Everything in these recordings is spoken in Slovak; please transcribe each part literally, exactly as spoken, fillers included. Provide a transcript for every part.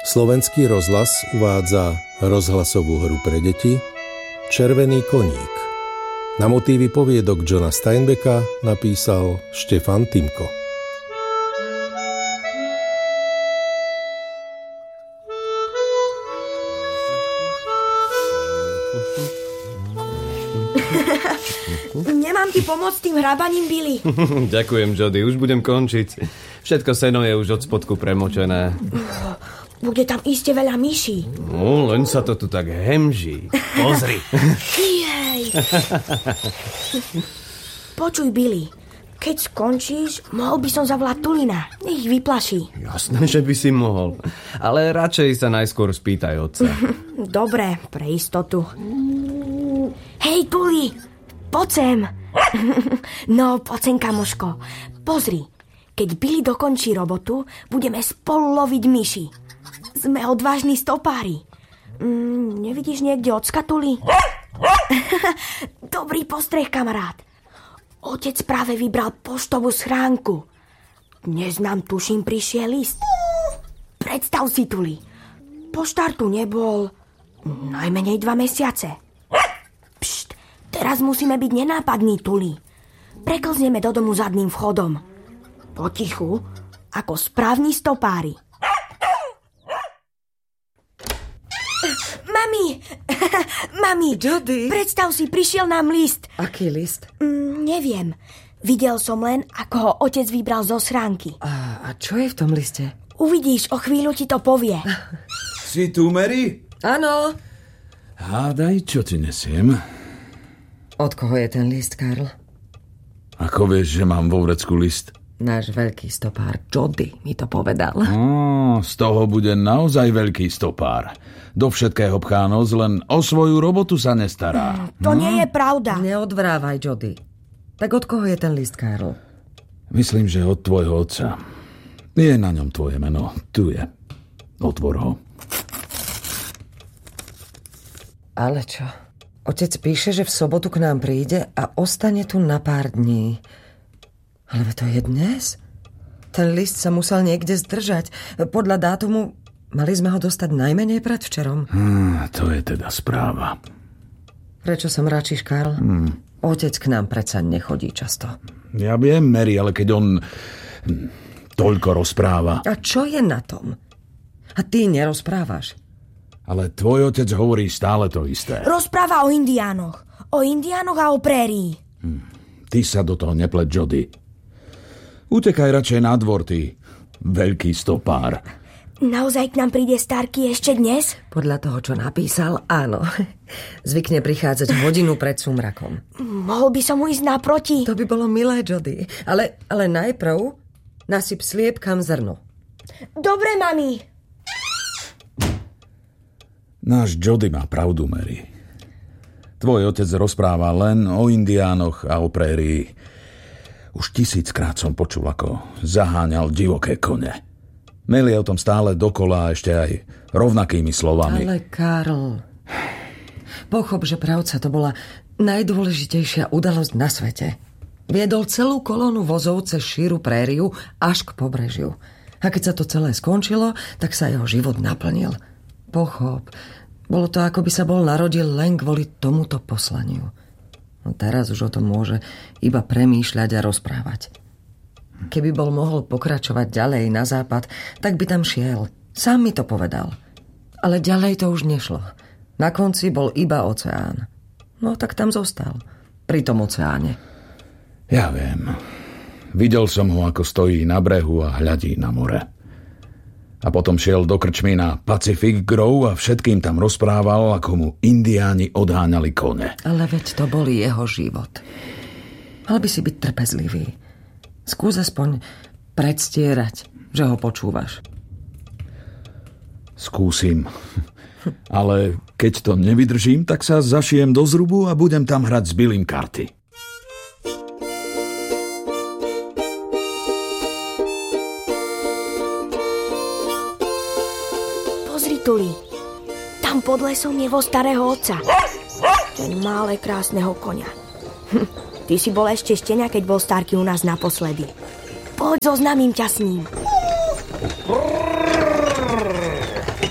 Slovenský rozhlas uvádza rozhlasovú hru pre deti Červený koník. Na motívy poviedok Johna Steinbecka napísal Štefan Timko. Nemám ti pomôcť tým hrabaním, Billy? Ďakujem, Jody, už budem končiť. Všetko seno je už od spodku premočené. Bude tam iste veľa myší. No, len sa to tu tak hemží. Pozri. Jej. Počuj, Billy, keď skončíš, mohol by som zavolať Tulina. Nech ich vyplaší. Jasné, že by si mohol. Ale radšej sa najskôr spýtaj otca. Dobre, pre istotu. Hej, Tuli, poď sem. No, poď sem, kamoško. Pozri, keď Billy dokončí robotu, budeme spolu loviť myši. Sme odvážni stopári. Mm, nevidíš niekde ocka, Tuli? Dobrý postreh, kamarát. Otec práve vybral poštovú schránku. Dnes nám, tuším, prišiel list. Predstav si, Tuli. Poštár tu nebol najmenej dva mesiace. Pšt, teraz musíme byť nenápadní, Tuli. Preklzneme do domu zadným vchodom. Potichu, ako správni stopári. Mami, mami, Jody. Predstav si, prišiel nám list. Aký list? Mm, neviem. Videl som len, ako ho otec vybral zo schránky. A, a čo je v tom liste? Uvidíš, o chvíľu ti to povie. Si tu, Mary? Áno. Hádaj, čo ti nesiem. Od koho je ten list, Karl? Ako vieš, že mám vo vrecku list? Náš veľký stopár Jody mi to povedal. Ó, z toho bude naozaj veľký stopár. Do všetkého pchá nos, len o svoju robotu sa nestará. To nie je pravda. Neodvrávaj, Jody. Tak od koho je ten list, Karl? Myslím, že od tvojho otca. Je na ňom tvoje meno. Tu je. Otvor ho. Ale čo? Otec píše, že v sobotu k nám príde a ostane tu na pár dní. Ale to je dnes? Ten list sa musel niekde zdržať. Podľa dátumu mali sme ho dostať najmenej predvčerom. Hmm, to je teda správa. Prečo sa mračíš, Karl? Hmm. Otec k nám predsa nechodí často. Ja viem, Mary, ale keď on toľko rozpráva. A čo je na tom? A ty nerozprávaš. Ale tvoj otec hovorí stále to isté. Rozpráva o indiánoch. O indiánoch a o prérii. Hmm. Ty sa do toho nepleť, Jody. Utekaj radšej na dvor, ty veľký stopár. Naozaj k nám príde Starky ešte dnes? Podľa toho, čo napísal, áno. Zvykne prichádzať hodinu pred súmrakom. Mohol by som mu ísť naproti. To by bolo milé, Jody. Ale, ale najprv nasyp sliepkam zrno. Dobre, mami. Náš Jody má pravdu, Mary. Tvoj otec rozpráva len o indiánoch a o prérii. Už tisíckrát som počul, ako zaháňal divoké kone. Melie o tom stále dokola, ešte aj rovnakými slovami. Ale Karl, pochop, že pravca to bola najdôležitejšia udalosť na svete. Viedol celú kolónu vozov cez šíru prériu až k pobrežiu. A keď sa to celé skončilo, tak sa jeho život naplnil. Pochop, bolo to, ako by sa bol narodil len kvôli tomuto poslaniu. No teraz už o tom môže iba premýšľať a rozprávať. Keby bol mohol pokračovať ďalej na západ, tak by tam šiel. Sám mi to povedal. Ale ďalej to už nešlo. Na konci bol iba oceán. No tak tam zostal. Pri tom oceáne. Ja viem. Videl som ho, ako stojí na brehu a hľadí na more. A potom šiel do krčmy na Pacific Grove a všetkým tam rozprával, ako mu indiáni odháňali kone. Ale veď to bol jeho život. Mal by si byť trpezlivý. Skús aspoň predstierať, že ho počúvaš. Skúsim. Ale keď to nevydržím, tak sa zašijem do zrubu a budem tam hrať s Billym karty. Tuli, tam pod lesom je vo starého otca. Ten má ale krásneho koňa. Hm, ty si bol ešte štenia, keď bol Starky u nás naposledy. Poď, zoznámim ťa s ním.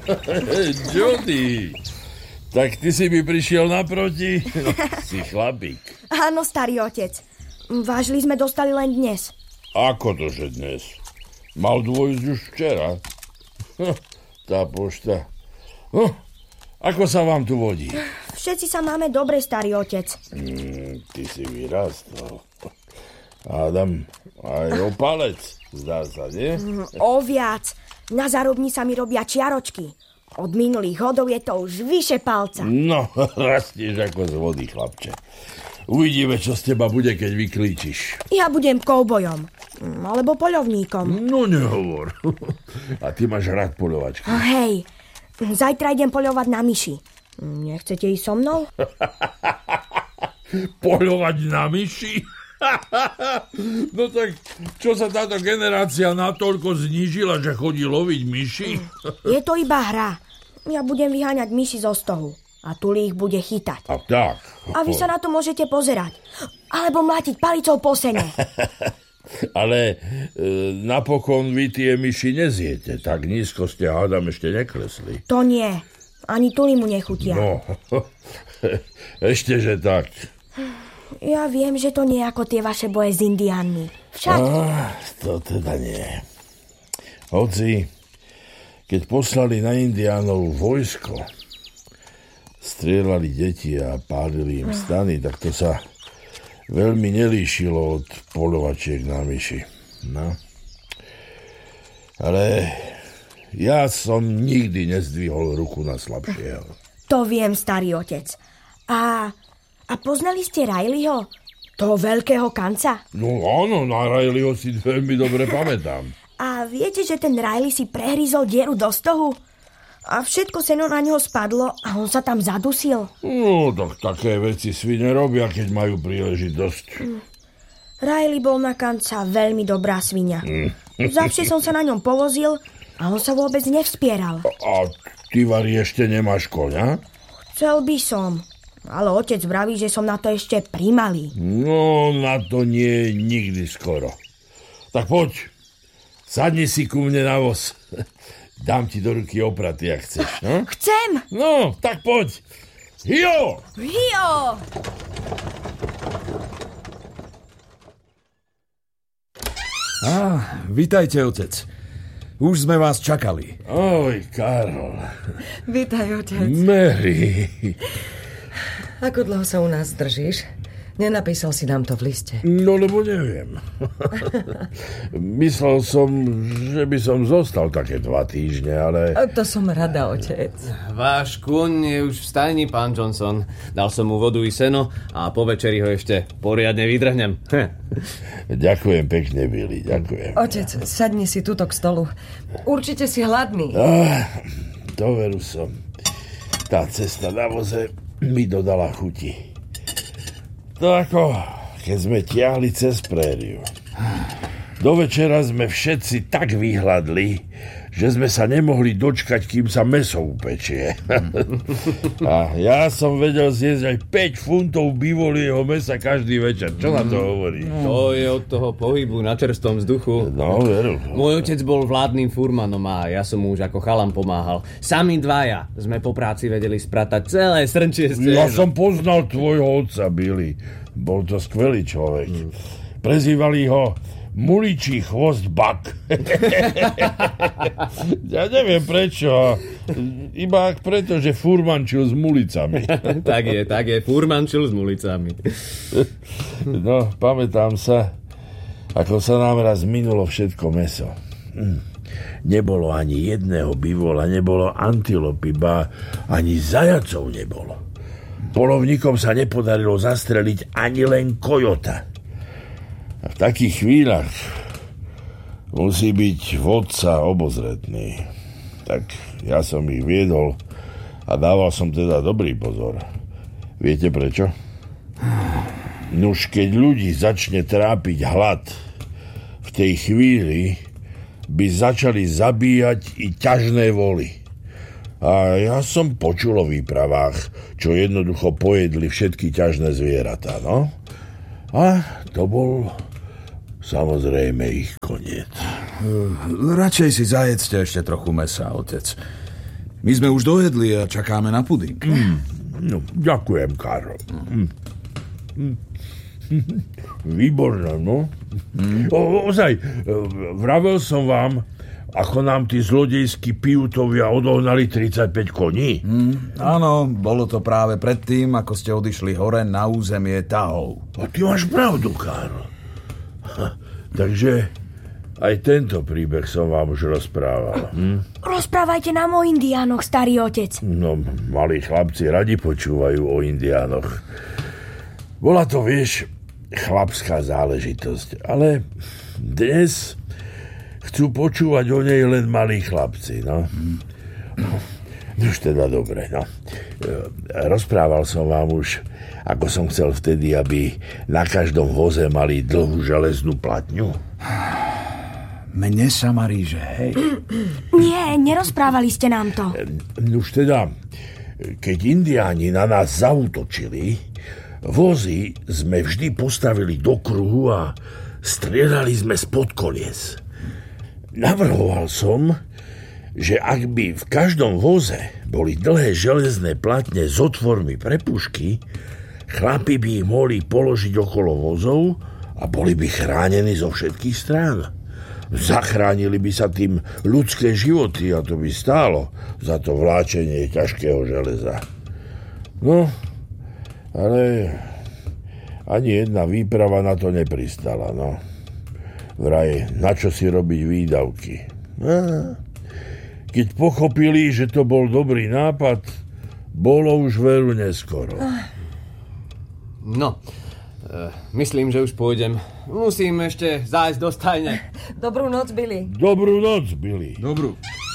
Jody, tak ty si mi prišiel naproti? No, si chlapík. Áno, starý otec. Vážili sme dostali len dnes. Ako to, že dnes? Mal dôjsť už včera. Tá pošta. No, ako sa vám tu vodí? Všetci sa máme dobre, starý otec. Mm, ty si vyrastol. Adam, aj o palec, zdá sa, nie? Mm, o viac. Na zarobni sa mi robia čiaročky. Od minulých hodov je to už vyše palca. No, rastieš ako z vody, chlapče. Uvidíme, čo z teba bude, keď vyklíčiš. Ja budem koubojom. Alebo poľovníkom. No nehovor. A ty máš rád poľovačky. Oh, hej, zajtra idem poľovať na myši. Nechcete ísť so mnou? Poľovať na myši? No tak, čo sa táto generácia natoľko znížila, že chodí loviť myši? Je to iba hra. Ja budem vyháňať myši zo stohu. A Tuli ich bude chytať. A tak. A vy sa na to môžete pozerať. Alebo mlátiť palicou po sene. Ale e, napokon vy tie myši neziete. Tak nízko ste, hádam, ešte neklesli. To nie. Ani Tuli mu nechutia. No, ešte, že tak. Ja viem, že to nie je ako tie vaše boje s Indiánmi. Však... Ah, to teda nie. Hoci, keď poslali na Indiánov vojsko, strieľali deti a pálili im stany, tak to sa veľmi nelíšilo od poľovačiek na myši. No. Ale ja som nikdy nezdvihol ruku na slabšieho. To viem, starý otec. A, a poznali ste Rileyho? Toho veľkého kanca? No áno, na Rileyho si veľmi dobre pamätám. A viete, že ten Riley si prehryzol dieru do stohu? A všetko seno na ňo spadlo a on sa tam zadusil. No, tak také veci svine robia, keď majú príležitosť. Mm. Riley bol na kanca veľmi dobrá sviňa. Mm. Zavšie som sa na ňom povozil a on sa vôbec nevspieral. A, a ty, Vari, ešte nemáš koňa? Chcel by som, ale otec vraví, že som na to ešte primalý. No, na to nie je nikdy skoro. Tak poď, sadni si ku mne na voz. Dám ti do ruky opraty, ak chceš, no? Chcem! No, tak poď. Hio! Hio! Á, vítajte, otec. Už sme vás čakali. Oj, Karol. Vítaj, otec. Mary. Ako dlho sa u nás držíš? Nenapísal si nám to v liste. No, lebo neviem. Myslel som, že by som zostal také dva týždne, ale... A to som rada, otec. Váš kôň je už v stajni, pán Johnson. Dal som mu vodu i seno a po večeri ho ešte poriadne vydrhnem. Ďakujem pekne, Billy, ďakujem. Otec, sadni si tuto k stolu. Určite si hladný. Ah, to veru som. Tá cesta na voze mi dodala chuti. To ako, keď sme tiahli cez prériu. Do večera sme všetci tak vyhladli, že sme sa nemohli dočkať, kým sa mäso upečie. A ja som vedel zjesť aj päť funtov bivolieho mäsa každý večer. Čo na to hovorí? To je od toho pohybu na čerstvom vzduchu. No, veru. Môj otec bol vládnym furmanom a ja som mu už ako chalan pomáhal. Sami dvaja sme po práci vedeli spratať celé srnčie steno. Ja som poznal tvojho otca, Billy. Bol to skvelý človek. Mm. Prezývali ho Muličí chvost Buck. Ja neviem prečo. Iba preto, že furmančil s mulicami. Tak je, tak je. Furmančil s mulicami. No, pamätám sa, ako sa nám raz minulo všetko mäso. Nebolo ani jedného bivola, nebolo antilopy, ba ani zajacov nebolo. Polovníkom sa nepodarilo zastreliť ani len kojota. A v takých chvíľach musí byť vodca obozretný. Tak ja som ich viedol a dával som teda dobrý pozor. Viete prečo? Nuž, keď ľudí začne trápiť hlad, v tej chvíli by začali zabíjať i ťažné voly. A ja som počul o výpravách, čo jednoducho pojedli všetky ťažné zvieratá, no? A to bol samozrejme ich koniec. Radšej si zajedzte ešte trochu mäsa, otec. My sme už dojedli a čakáme na puding. Mm, no, ďakujem, Karol. Mm. Mm. Výborné, no. Mm. O, ozaj, vravel som vám, ako nám tí zlodejskí pijutovia odohnali tridsaťpäť koní. Mm. Áno, bolo to práve predtým, ako ste odišli hore na územie Tahov. A ty máš pravdu, Karol. Takže aj tento príbeh som vám už rozprával. Hm? Rozprávajte nám o indiánoch, starý otec. No, malí chlapci radi počúvajú o indiánoch. Bola to, vieš, chlapská záležitosť, ale dnes chcú počúvať o nej len malí chlapci, no. no už teda dobre, no. Rozprával som vám už, ako som chcel vtedy, aby na každom voze mali dlhú železnú platňu. Mne sa marí, že hej. Nie, nerozprávali ste nám to. Už teda, keď indiáni na nás zaútočili, vozy sme vždy postavili do kruhu a strieľali sme spod kolies. Navrhoval som, že ak by v každom voze boli dlhé železné platne s otvormi pre pušky, chlapi by ich mohli položiť okolo vozov a boli by chránení zo všetkých strán. Zachránili by sa tým ľudské životy a to by stálo za to vláčenie ťažkého železa. No, ale ani jedna výprava na to nepristala, no. Vraj, na čo si robiť výdavky? No, keď pochopili, že to bol dobrý nápad, bolo už veru neskoro. No, e, myslím, že už pôjdem. Musím ešte zájsť do stajne. Dobrú noc, Billy. Dobrú noc, Billy. Dobrú.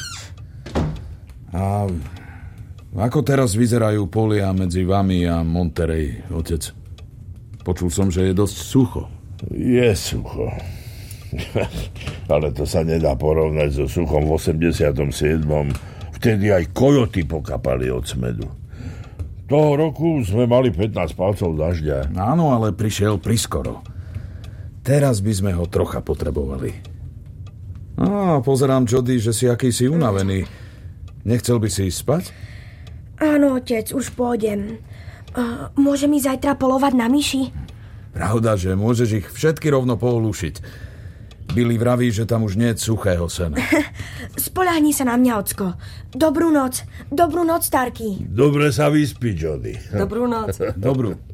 A ako teraz vyzerajú polia medzi vami a Monterey, otec? Počul som, že je dosť sucho. Je sucho. Ale to sa nedá porovnať so suchom v osemdesiatom siedmom. Vtedy aj kojoty pokapali od smedu. Toho roku sme mali pätnásť palcov dažďa. Áno, ale prišiel priskoro. Teraz by sme ho trocha potrebovali. Á, pozerám, Jody, že si akýsi unavený. Nechcel by si ísť spať? Áno, otec, už pôjdem. Uh, môžem ísť zajtra polovať na myši? Pravda, že môžeš ich všetky rovno poolušiť. Billy vraví, že tam už nie je suchého sena. Spoľahni sa na mňa, ocko. Dobrú noc. Dobrú noc, Starky. Dobre sa vyspí, Jody. Dobrú noc. Dobrú.